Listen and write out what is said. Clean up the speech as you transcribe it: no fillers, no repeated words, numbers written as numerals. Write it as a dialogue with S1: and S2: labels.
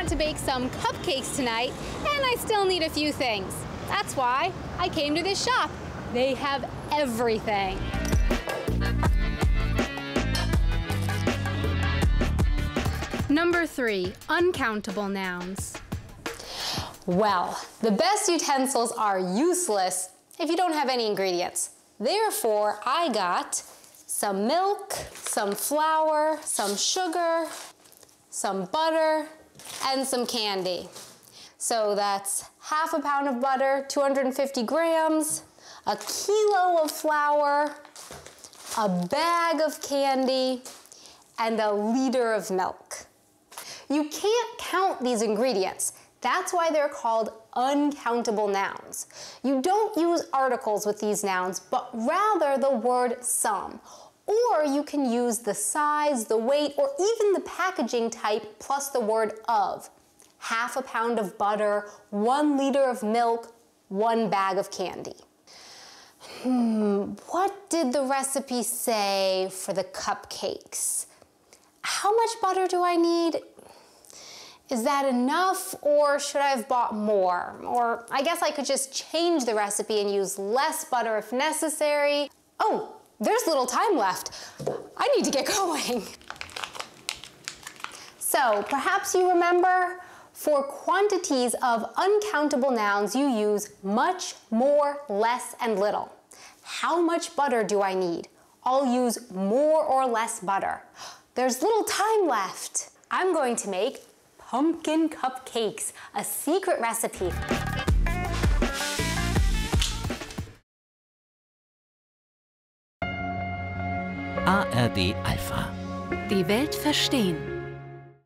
S1: to bake some cupcakes tonight, and I still need a few things. That's why I came to this shop. They have everything. Number 3, uncountable nouns. Well, the best utensils are useless if you don't have any ingredients. Therefore, I got some milk, some flour, some sugar, some butter, and some candy. So that's half a pound of butter, 250 grams, a kilo of flour, a bag of candy, and a liter of milk. You can't count these ingredients. That's why they're called uncountable nouns. You don't use articles with these nouns, but rather the word some. Or you can use the size, the weight, or even the packaging type plus the word of. Half a pound of butter, 1 liter of milk, 1 bag of candy. What did the recipe say for the cupcakes? How much butter do I need? Is that enough, or should I have bought more? Or I guess I could just change the recipe and use less butter if necessary. Oh, there's little time left. I need to get going. So perhaps you remember, for quantities of uncountable nouns, you use much, more, less, and little. How much butter do I need? I'll use more or less butter. There's little time left. I'm going to make pumpkin cupcakes, a secret recipe.
S2: ARD Alpha.
S3: Die Welt verstehen.